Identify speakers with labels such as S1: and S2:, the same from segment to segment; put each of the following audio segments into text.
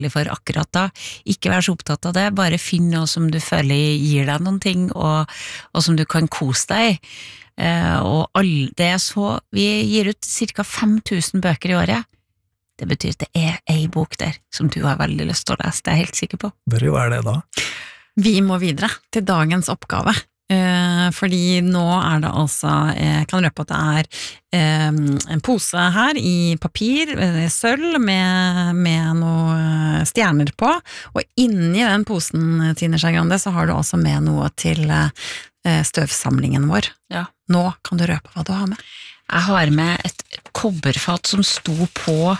S1: for akkurat da. Ikke vær så opptatt av det, bare finn noe som du føler gir deg noen ting, og som du kan kose deg i. Det vi gir ut cirka 5000 bøker i året. Det betyr at det en bok der som du har veldig lyst til å lese, det jeg helt sikker på.
S2: Bør jo være det da.
S3: Vi må videre til dagens oppgave. Fordi nå det altså, jeg kan røpe at det en pose her i papir, sølv med noen stjerner på, og inni den posen, Trine Skei Grande, så har du altså med noe til støvsamlingen vår.
S1: Ja.
S3: Nå kan du røpe hva du har med.
S1: Jeg har med et kobberfat som sto på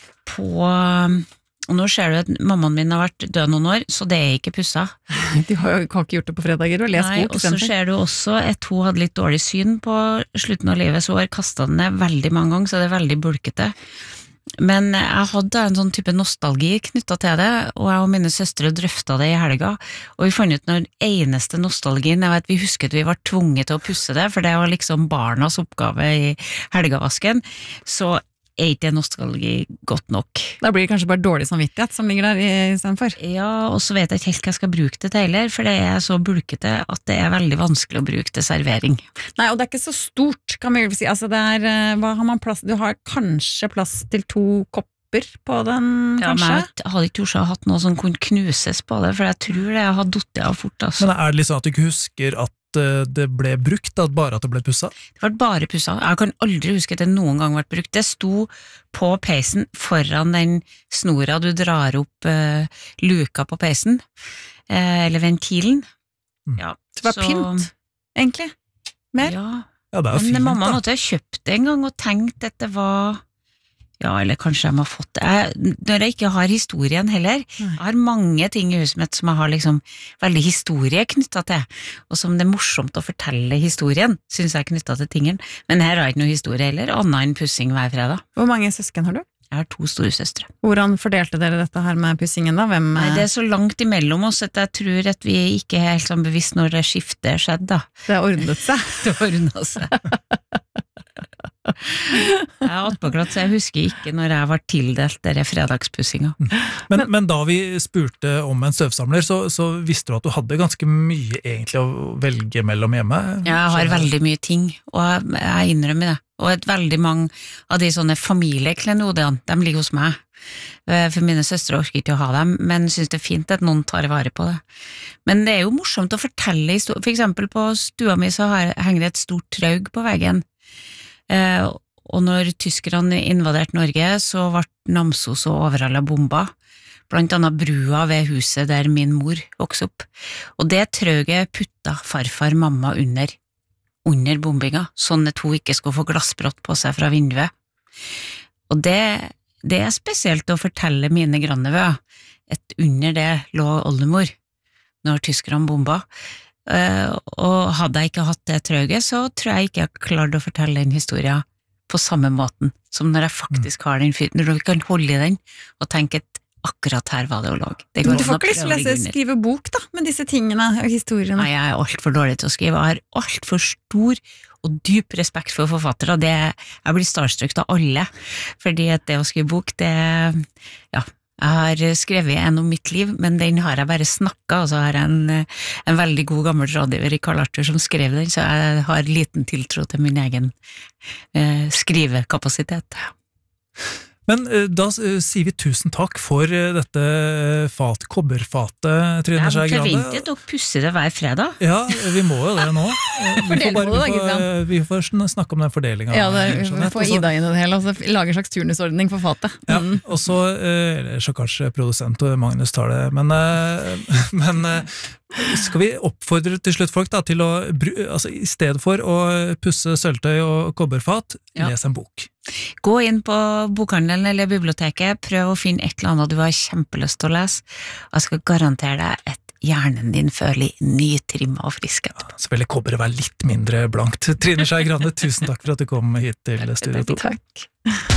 S1: og nå ser du at mammaen min har vært død noen år, så det ikke pusset.
S3: Du har jo ikke gjort det på fredager, og lest bok.
S1: Og så ser du også at hun hadde litt dårlig syn på slutten av livet, så hun har kastet den ned veldig mange ganger, så det veldig bulkete. Men jeg hadde en sånn type nostalgi knyttet til det, og jeg og mine søstre drøftet det i helga, og vi fant ut når eneste nostalgien at vi husket at vi var tvunget til å pusse det, for det var liksom barnas oppgave i helgavasken, så ikke nostalgi godt nok.
S3: Da blir det kanskje bare dårlig samvittighet som ligger der i stedet for.
S1: Ja, og så vet jeg ikke helt hva jeg skal bruke det til heller, for det så bulkete at det veldig vanskelig å bruke til servering.
S3: Nei, og det ikke så stort, kan vi vel si. Altså det hva har man plass? Du har kanskje plass til 2 kopper på den, kanskje?
S1: Ja, men jeg hadde ikke også hatt noe som kunne knuses på det, for jeg tror det har duttet av fort. Altså.
S2: Men det litt sånn at du ikke husker at det ble brukt, bare at det ble pusset?
S1: Det ble bare pusset. Jeg kan aldri huske at det noen gang ble brukt. Det sto på peisen foran den snora du drar opp luka på peisen, eller ventilen. Ja,
S3: det var pynt, egentlig. Mer?
S1: Ja,
S2: det jo fint,
S1: men mamma måtte ha kjøpt det en gang og tenkt at det var... Ja, eller kanskje de har fått det. Når jeg ikke har historien heller, jeg har mange ting i huset mitt som jeg har liksom veldig historie knyttet til, og som det morsomt å fortelle historien, synes jeg knyttet til tingen. Men her har jeg ikke noe historie heller, annet enn pussing hver fredag.
S3: Hvor mange søsken har du?
S1: Jeg har 2 store søstre.
S3: Hvordan fordelte dere dette her med pussingen da?
S1: Nei, det så langt imellom oss at jeg tror at vi ikke helt sånn bevisst når det skiftet skjedde da.
S3: Det har ordnet seg.
S1: Det har ordnet seg. Jeg har attpåklatt, så jeg husker ikke når jeg var tildelt dere fredagspussinga.
S2: Men da vi spurte om en støvsamler, så visste du at du hadde ganske mye egentlig å velge mellom hjemme?
S1: Jeg har veldig mye ting, og jeg innrømmer det. Og veldig mange av de sånne familieklenodene, de ligger hos meg. For mine søstre orker ikke å ha dem, men synes det fint at noen tar vare på det. Men det jo morsomt å fortelle historier. For eksempel på stua mi så henger det et stort traug på veggen. Og når tyskerne invaderte Norge, så ble Namsos og Overhalla bomba, blant annet brua ved huset der min mor vokste opp. Og det trauget putta farfar mamma under bombinga, sånn at hun ikke skulle få glassbrott på seg fra vinduet. Og det spesielt å fortelle mine grannevø, at under det lå oldemor, når tyskerne bomba. Og hadde jeg ikke hatt det trauget, så tror jeg ikke jeg klarte å fortelle den historien på samme måten, som når jeg faktisk har den, når du kan holde i den, og tenke at akkurat her var det å lage.
S3: Men du får ikke lyst til å skrive bok da, med disse tingene og historiene?
S1: Nei, jeg alt for dårlig til å skrive, jeg har alt for stor og dyp respekt for forfattere, og jeg blir starstruck av alle, fordi at det å skrive bok, ja, jeg har skrevet en om mitt liv, men den har jeg bare snakket, og så har jeg en veldig god gammel rådgiver i Karl Arthur som skrev den, så jeg har liten tiltro til min egen skrivekapasitet.
S2: Men da sier vi tusen takk for dette kobberfatet, Trine Skei Grande.
S1: Jeg forventet å pusse det hver fredag.
S2: Ja, vi må jo det nå. Vi får snakke om den fordelingen.
S3: Ja, vi får Ida inn i det hele, og så lage en slags turnusordning for fatet.
S2: Ja, og så kanskje produsent Magnus tar det, men skal vi oppfordre til slutt folk da, til å, altså, i stedet for å pusse sølvtøy og kobberfat, les en bok.
S1: Gå inn på bokhandelen eller biblioteket, prøv å finne et eller annet du har kjempelyst til å lese, og jeg skal garantere deg at hjernen din føler nytrimmet og frisk.
S2: Ja, så vil kobberet være litt mindre blankt. Trine Skei Grande, tusen takk for at du kom hit til Studio 2.
S3: Takk.